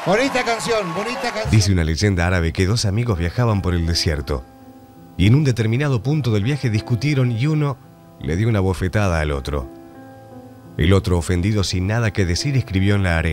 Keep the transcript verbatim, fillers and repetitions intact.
Bonita canción, bonita canción. Dice una leyenda árabe que dos amigos viajaban por el desierto y en un determinado punto del viaje discutieron y uno le dio una bofetada al otro. El otro, ofendido sin nada que decir, escribió en la arena: